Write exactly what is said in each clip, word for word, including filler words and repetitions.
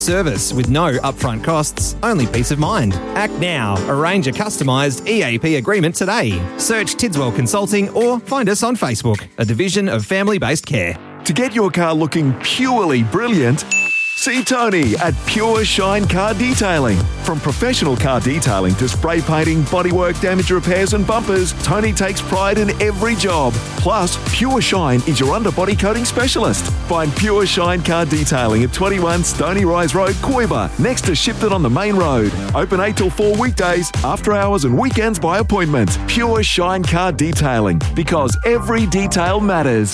Service with no upfront costs, only peace of mind. Act now. Arrange a customised E A P agreement today. Search Tidswell Consulting or find us on Facebook, a division of family-based care. To get your car looking purely brilliant, see Tony at Pure Shine Car Detailing. From professional car detailing to spray painting, bodywork, damage repairs and bumpers, Tony takes pride in every job. Plus, Pure Shine is your underbody coating specialist. Find Pure Shine Car Detailing at twenty-one Stony Rise Road, Coiba, next to Shipton on the main road. Open eight till four weekdays, after hours and weekends by appointment. Pure Shine Car Detailing, because every detail matters.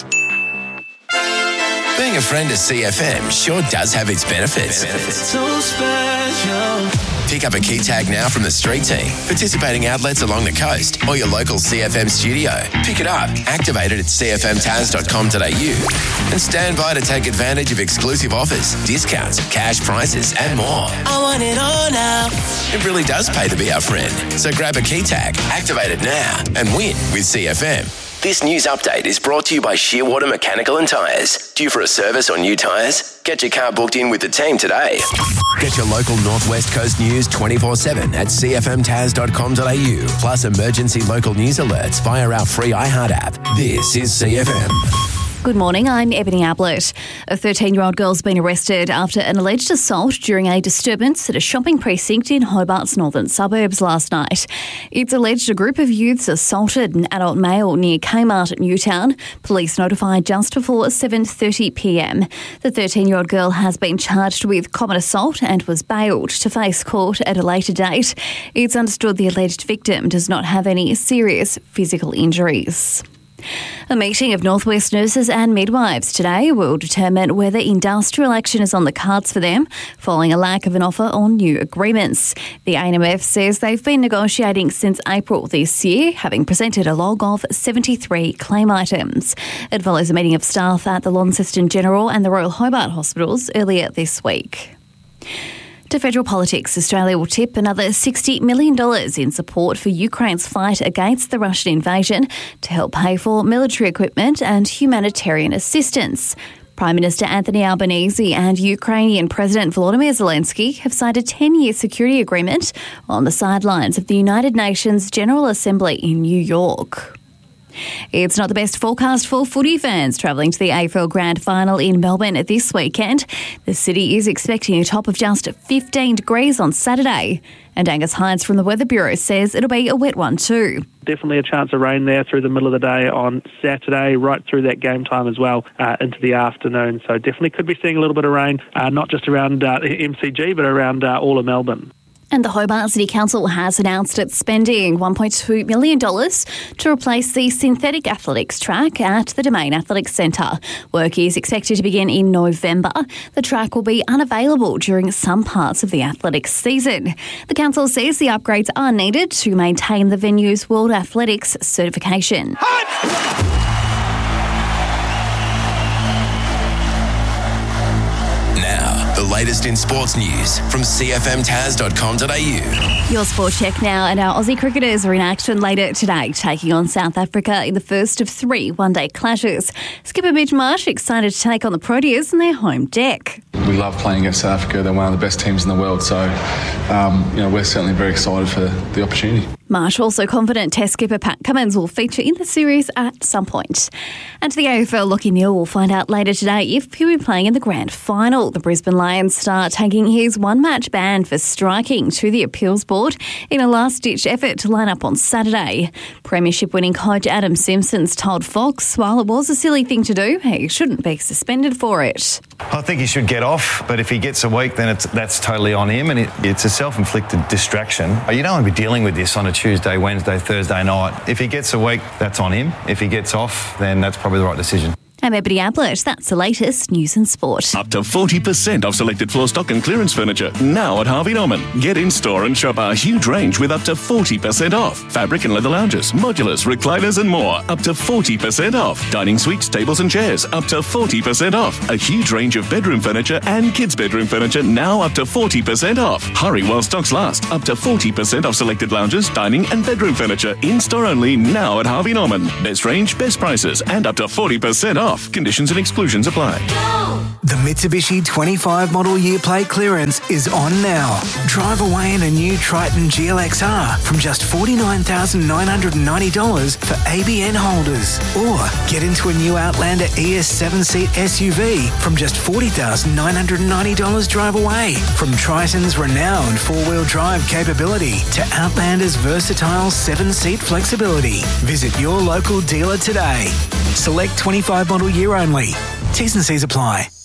Being a friend of C F M sure does have its benefits. So special. Pick up a key tag now from the street team, participating outlets along the coast, or your local C F M studio. Pick it up, activate it at c f m taz dot com dot a u, and stand by to take advantage of exclusive offers, discounts, cash prizes, and more. I want it all now. It really does pay to be our friend. So grab a key tag, activate it now, and win with C F M. This news update is brought to you by Shearwater Mechanical and Tyres. Due for a service or new tyres? Get your car booked in with the team today. Get your local Northwest Coast news twenty-four seven at c f m taz dot com dot a u, plus emergency local news alerts via our free iHeart app. This is C F M. Good morning, I'm Ebony Ablett. A thirteen-year-old girl's been arrested after an alleged assault during a disturbance at a shopping precinct in Hobart's northern suburbs last night. It's alleged a group of youths assaulted an adult male near Kmart at Newtown. Police notified just before seven thirty p m. The thirteen-year-old girl has been charged with common assault and was bailed to face court at a later date. It's understood the alleged victim does not have any serious physical injuries. A meeting of Northwest nurses and midwives today will determine whether industrial action is on the cards for them, following a lack of an offer on new agreements. The A N M F says they've been negotiating since April this year, having presented a log of seventy-three claim items. It follows a meeting of staff at the Launceston General and the Royal Hobart Hospitals earlier this week. To federal politics, Australia will tip another sixty million dollars in support for Ukraine's fight against the Russian invasion to help pay for military equipment and humanitarian assistance. Prime Minister Anthony Albanese and Ukrainian President Volodymyr Zelensky have signed a ten-year security agreement on the sidelines of the United Nations General Assembly in New York. It's not the best forecast for footy fans travelling to the A F L Grand Final in Melbourne this weekend. The city is expecting a top of just fifteen degrees on Saturday. And Angus Hines from the Weather Bureau says it'll be a wet one too. Definitely a chance of rain there through the middle of the day on Saturday, right through that game time as well, uh, into the afternoon. So definitely could be seeing a little bit of rain, uh, not just around uh, M C G, but around uh, all of Melbourne. And the Hobart City Council has announced it's spending one point two million dollars to replace the synthetic athletics track at the Domain Athletics Centre. Work is expected to begin in November. The track will be unavailable during some parts of the athletics season. The council says the upgrades are needed to maintain the venue's World Athletics certification. The latest in sports news from c f m taz dot com dot a u. Your sport check now, and our Aussie cricketers are in action later today, taking on South Africa in the first of three one-day clashes. Skipper Mitch Marsh excited to take on the Proteas on their home deck. We love playing against South Africa. They're one of the best teams in the world, so um, you know we're certainly very excited for the opportunity. Marsh also confident Test skipper Pat Cummins will feature in the series at some point. And to the A F L, Lachie Neale will find out later today if he'll be playing in the grand final. The Brisbane Lions star taking his one-match ban for striking to the appeals board in a last-ditch effort to line up on Saturday. Premiership-winning coach Adam Simpson's told Fox while it was a silly thing to do, he shouldn't be suspended for it. I think he should get off, but if he gets a week, then it's, that's totally on him, and it, it's a self-inflicted distraction. You don't want to be dealing with this on a Tuesday, Wednesday, Thursday night. If he gets a week, that's on him. If he gets off, then that's probably the right decision. I'm Ebony Ablett. That's the latest news and sport. Up to forty percent off selected floor stock and clearance furniture now at Harvey Norman. Get in store and shop our huge range with up to forty percent off. Fabric and leather lounges, modulars, recliners and more. Up to forty percent off. Dining suites, tables and chairs. Up to forty percent off. A huge range of bedroom furniture and kids' bedroom furniture now up to forty percent off. Hurry while stocks last. Up to forty percent off selected lounges, dining and bedroom furniture. In store only now at Harvey Norman. Best range, best prices and up to forty percent off. off. Conditions and exclusions apply. The Mitsubishi twenty-five model year plate clearance is on now. Drive away in a new Triton G L X R from just forty-nine thousand nine hundred ninety dollars for A B N holders. Or get into a new Outlander E S seven-seat S U V from just forty thousand nine hundred ninety dollars drive away. From Triton's renowned four-wheel drive capability to Outlander's versatile seven-seat flexibility. Visit your local dealer today. Select twenty-five model year only. T's and C's apply.